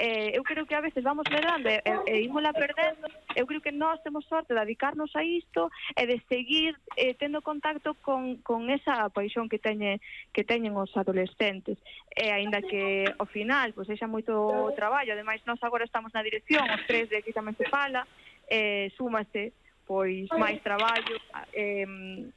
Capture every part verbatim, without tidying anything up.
eh, eu creo que a veces vamos medando e, e ímola perdendo. Eu creo que nós temos sorte de dedicarnos a isto e de seguir eh, tendo contacto con, con esa paixón que teñe que teñen os adolescentes, e aínda que ao final pois sexa moito traballo. Ademais nós agora estamos na dirección, os tres de aquí tamén se fala, eh, súmase pois máis traballo, eh,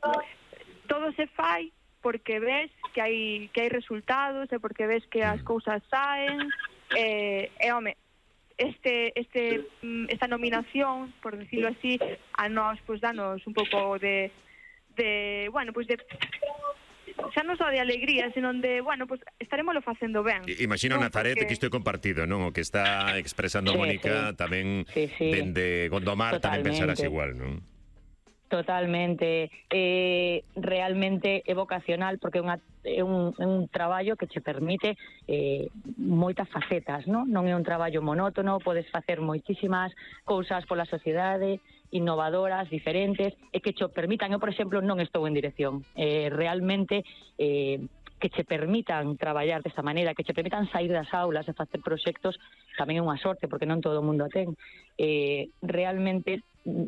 todo se fai porque ves que hai que hai resultados e porque ves que as cousas saen, e, e home, este este esta nominación, por decirlo así, a nós pois danos un pouco de de, bueno, pois de xa non só de alegría, senón de, bueno, pues estarémoslo facendo ben. Imagino, non? Nazaret, Porque... que isto é compartido, non? O que está expresando sí, Mónica sí. tamén sí, sí. dende Gondomar. Totalmente. Tamén pensarás igual, non? Totalmente. Eh, realmente é vocacional porque é, unha, é, un, é un traballo que che permite eh, moitas facetas, non? Non é un traballo monótono, podes facer moitísimas cousas pola sociedade, innovadoras, diferentes, e que che permitan. Eu, por exemplo, non estou en dirección. Eh, realmente... Eh, que che permitan traballar desta maneira, que che permitan sair das aulas e facer proxectos, tamén é unha sorte, porque non todo o mundo a ten. Eh, realmente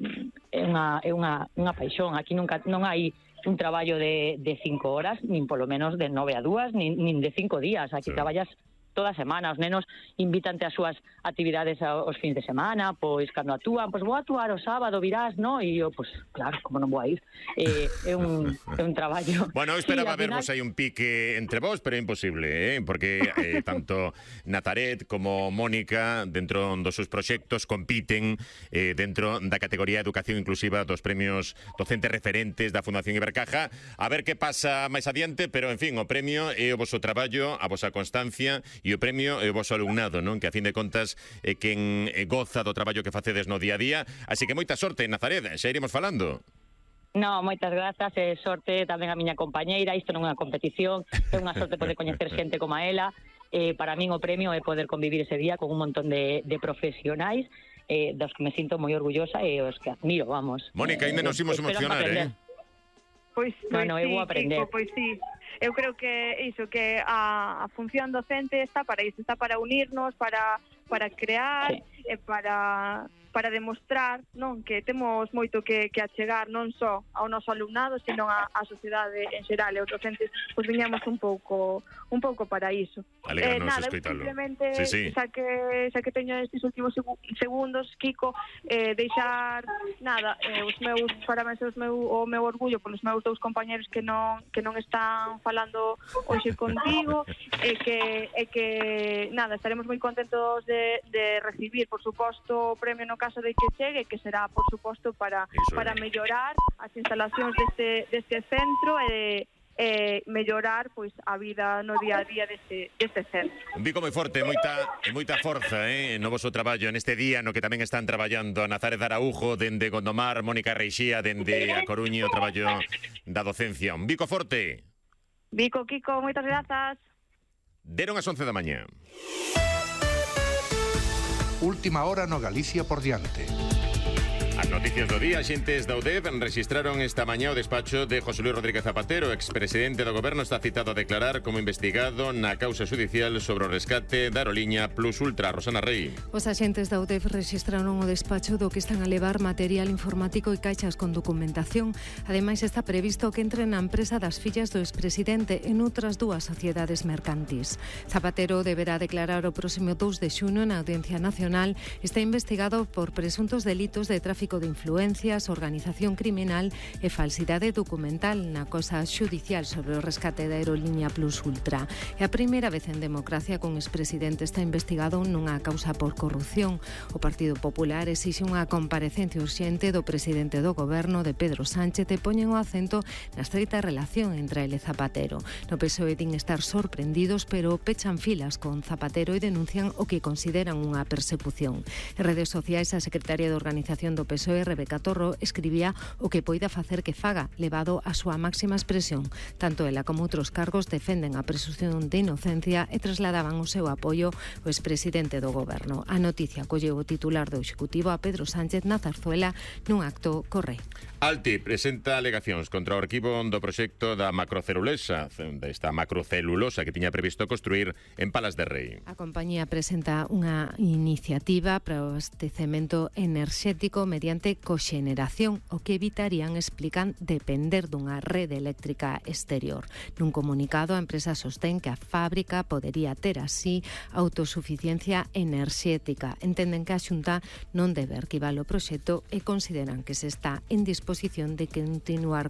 é unha, é unha, unha paixón. Aquí nunca, non hai un traballo de, de cinco horas, nin polo menos de nove a dúas, nin, nin de cinco días. Aquí sí. Traballas toda a semana. Os nenos invítante as súas actividades aos fins de semana, pois cando actúan, pois vou actuar o sábado, virás, no? E eu, pois, claro, como non vou a ir. Eh, é, un, é un traballo. Bueno, eu esperaba sí, vervos final... aí un pique entre vos, pero é imposible, eh? Porque eh, tanto Nazaret como Mónica, dentro dos seus proxectos, compiten eh, dentro da categoría de Educación Inclusiva dos premios docentes referentes da Fundación Ibercaja. A ver que pasa máis adiante, pero, en fin, o premio é o voso traballo, a vosa constancia, e o premio é o voso alumnado, non? Que a fin de contas é quen goza do traballo que facedes no día a día. Así que moita sorte, Nazaret, xa iremos falando. No, moitas grazas, e sorte tamén a miña compañeira. Isto non é unha competición, é unha sorte poder coñecer xente como a ela. Eh, para min o premio é poder convivir ese día con un montón de, de profesionais eh, dos que me sinto moi orgullosa e os que admiro, vamos. Mónica, ainda nos imos emocionar, eh? Pois, pois no, no, sí, eu vou aprender. Kiko, pois sí. Eu creo que iso, que a, a función docente está para iso, está para unirnos, para para crear, sí. e para para demostrar, non, que temos moito que, que achegar non só ao noso alumnado, sino a, a sociedade en xeral, e os docentes pois viñamos un pouco un pouco para iso. Eh, nada, escoitalo. Simplemente sí, sí. xa que xa que teño estes últimos segundos, Kiko, eh, deixar nada, eh, os meus parabéns os meu o meu orgullo polos meus dous compañeros que non que non están falando hoxe contigo, e que e que nada, estaremos moi contentos de, de recibir, por suposto, o premio no caso de que chegue, que será, por suposto, para Eso para é. mellorar as instalacións deste deste centro e eh, mellorar pois a vida no día a día deste, deste centro. Un bico moi forte, moita moita forza, eh, no voso traballo neste día no que tamén están traballando a Nazaret Araujo dende Gondomar, Mónica Reixía dende A Coruña, o traballo da docencia. Un bico forte. Bico, Kiko, moitas grazas. Deron as once da mañá. Última hora no Galicia por diante. As noticias do día, xentes da U D E F registraron esta mañá o despacho de José Luis Rodríguez Zapatero, expresidente do goberno. Está citado a declarar como investigado na causa judicial sobre o rescate da aerolínea Plus Ultra. Rosana Rey. Os axentes da U D E F registraron o despacho do que están a levar material informático e caixas con documentación. Ademais, está previsto que entre na empresa das fillas do expresidente en outras dúas sociedades mercantis. Zapatero deberá declarar o próximo dous de xuno na Audiencia Nacional. Está investigado por presuntos delitos de tráfico de influencias, organización criminal e falsidade documental na causa xudicial sobre o rescate da aerolínea Plus Ultra. É a primeira vez en democracia que un expresidente está investigado nunha causa por corrupción. O Partido Popular exixe unha comparecencia urxente do presidente do goberno, de Pedro Sánchez, e poñen o acento na estreita relación entre ele e Zapatero. No P S O E din estar sorprendidos, pero pechan filas con Zapatero e denuncian o que consideran unha persecución. En redes sociais, a secretaria de Organización do P S O E P S O E, Rebeca Torro, escribía o que poida facer que faga, levado a súa máxima expresión. Tanto ela como outros cargos defenden a presunción de inocencia e trasladaban o seu apoio ao expresidente do Goberno. A noticia colleu o titular do Executivo a Pedro Sánchez na Zarzuela nun acto co Rei. Alti presenta alegacións contra o arquivo do proxecto da macrocelulosa, desta macrocelulosa que tiña previsto construir en Palas de Rei. A compañía presenta unha iniciativa para o abastecemento enerxético mediante coxeneración, o que evitarían, explican, depender dunha rede eléctrica exterior. Nun comunicado, a empresa sostén que a fábrica podería ter así autosuficiencia enerxética. Entenden que a Xunta non debe arquivar o proxecto e consideran que se está en disposición de continuar